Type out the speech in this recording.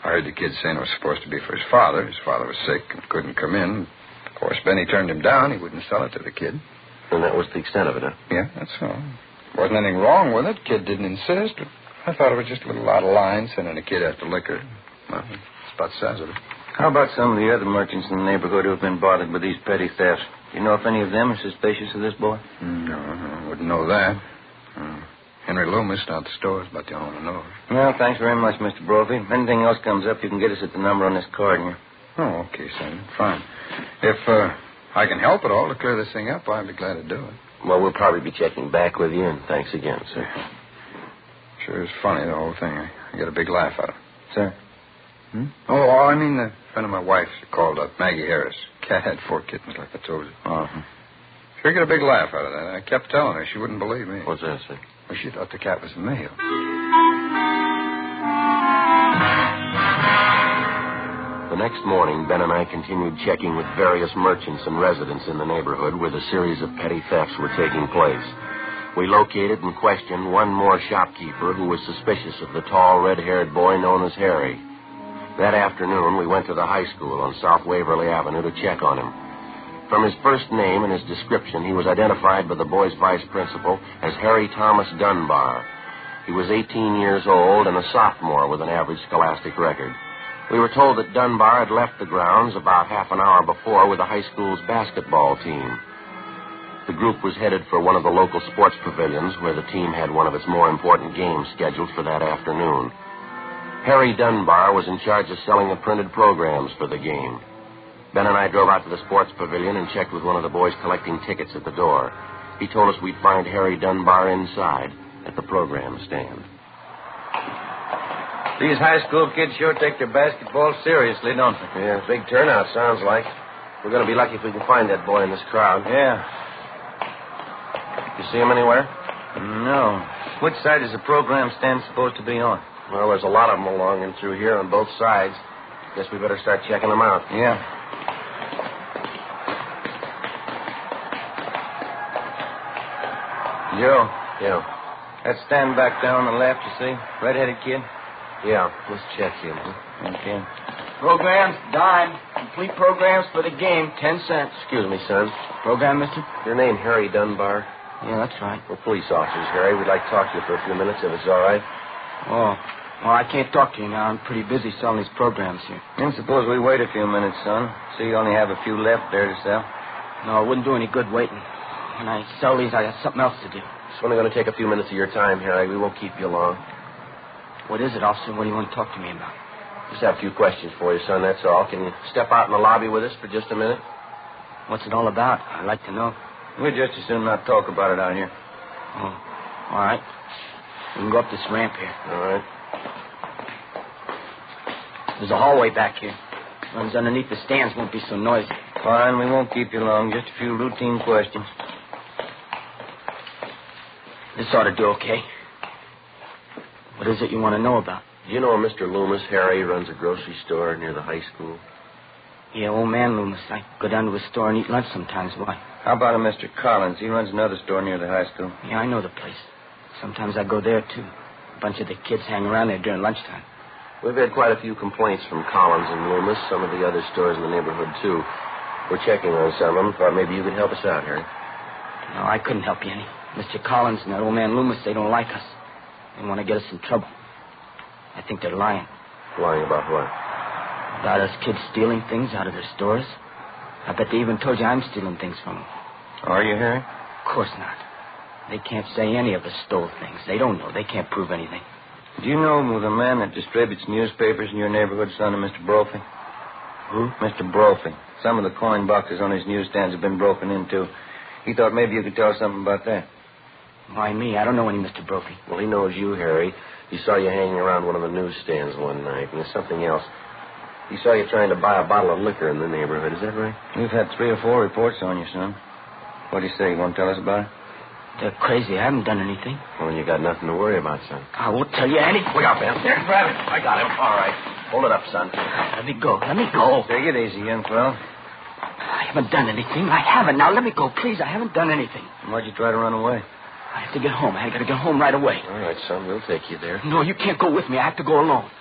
I heard the kid saying it was supposed to be for his father. His father was sick and couldn't come in. Of course, Benny turned him down. He wouldn't sell it to the kid. And that was the extent of it, huh? Yeah, that's all. Wasn't anything wrong with it. Kid didn't insist. But I thought it was just a little out of line, sending a kid after liquor. Well, that's about the size of it. How about some of the other merchants in the neighborhood who have been bothered with these petty thefts? Do you know if any of them are suspicious of this boy? No, I wouldn't know that. Henry Loomis down at the store is about the only one who knows. Well, thanks very much, Mr. Brophy. If anything else comes up, you can get us at the number on this card here. Oh, okay, son. Fine. If I can help at all to clear this thing up, I'd be glad to do it. Well, we'll probably be checking back with you, and thanks again, sir. Sure is funny, the whole thing. I get a big laugh out of it. Sir? Oh, I mean, a friend of my wife's called up, Maggie Harris. Cat had 4 kittens, like I told you. Uh-huh. Sure get a big laugh out of that. I kept telling her. She wouldn't believe me. What's that, sir? Well, she thought the cat was male. The next morning, Ben and I continued checking with various merchants and residents in the neighborhood where the series of petty thefts were taking place. We located and questioned one more shopkeeper who was suspicious of the tall, red-haired boy known as Harry. That afternoon, we went to the high school on South Waverly Avenue to check on him. From his first name and his description, he was identified by the boy's vice principal as Harry Thomas Dunbar. He was 18 years old and a sophomore with an average scholastic record. We were told that Dunbar had left the grounds about half an hour before with the high school's basketball team. The group was headed for one of the local sports pavilions where the team had one of its more important games scheduled for that afternoon. Harry Dunbar was in charge of selling the printed programs for the game. Ben and I drove out to the sports pavilion and checked with one of the boys collecting tickets at the door. He told us we'd find Harry Dunbar inside at the program stand. These high school kids sure take their basketball seriously, don't they? Yeah, big turnout, sounds like. We're going to be lucky if we can find that boy in this crowd. Yeah. You see him anywhere? No. Which side is the program stand supposed to be on? Well, there's a lot of them along and through here on both sides. Guess we better start checking them out. Yeah. Joe. Yeah. That stand back down on the left, you see? Red-headed kid? Yeah, let's check him. Huh? Okay. Programs, dime. Complete programs for the game, 10 cents. Excuse me, son. Program, mister? Your name Harry Dunbar? Yeah, that's right. We're police officers, Harry. We'd like to talk to you for a few minutes, if it's all right. Oh, I can't talk to you now. I'm pretty busy selling these programs here. And suppose we wait a few minutes, son. See, you only have a few left there to sell. No, it wouldn't do any good waiting. When I sell these, I got something else to do. It's only going to take a few minutes of your time, Harry. We won't keep you long. What is it, officer? What do you want to talk to me about? Just have a few questions for you, son, that's all. Can you step out in the lobby with us for just a minute? What's it all about? I'd like to know. We'd just as soon not talk about it out here. Oh, all right. We can go up this ramp here. All right. There's a hallway back here. Ones underneath the stands won't be so noisy. Fine, we won't keep you long. Just a few routine questions. This ought to do okay. What is it you want to know about? Do you know a Mr. Loomis? Harry runs a grocery store near the high school. Yeah, old man Loomis. I go down to his store and eat lunch sometimes. Why? How about a Mr. Collins? He runs another store near the high school. Yeah, I know the place. Sometimes I go there, too. A bunch of the kids hang around there during lunchtime. We've had quite a few complaints from Collins and Loomis, some of the other stores in the neighborhood, too. We're checking on some of them. Thought maybe you could help us out, Harry. No, I couldn't help you any. Mr. Collins and that old man Loomis, they don't like us. They want to get us in trouble. I think they're lying. Lying about what? About us kids stealing things out of their stores. I bet they even told you I'm stealing things from them. Are you, Harry? Of course not. They can't say any of us stole things. They don't know. They can't prove anything. Do you know the man that distributes newspapers in your neighborhood, son of Mr. Brophy? Who? Mr. Brophy. Some of the coin boxes on his newsstands have been broken into. He thought maybe you could tell us something about that. Why me? I don't know any Mr. Brophy. Well, he knows you, Harry. He saw you hanging around one of the newsstands one night, and there's something else. He saw you trying to buy a bottle of liquor in the neighborhood. Is that right? We've had 3 or 4 reports on you, son. What do you say? You want to tell us about it? They're crazy. I haven't done anything. Well, you got nothing to worry about, son. I won't tell you anything. Look out, Ben. There, grab it. I got him. All right. Hold it up, son. Let me go. Let me go. Take it easy, young fellow. I haven't done anything. I haven't. Now, let me go, please. I haven't done anything. Why'd you try to run away? I have to get home. I got to get home right away. All right, son. We'll take you there. No, you can't go with me. I have to go alone.